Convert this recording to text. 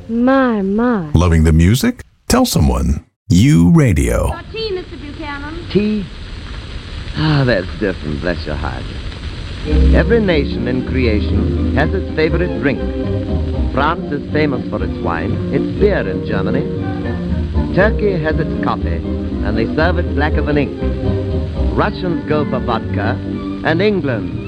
My. Loving the music? Tell someone. U Radio. Your tea, Mr. Buchanan. Tea? Ah, that's different, bless your heart. Every nation in creation has its favorite drink. France is famous for its wine, its beer in Germany. Turkey has its coffee, and they serve it blacker than ink. Russians go for vodka, and England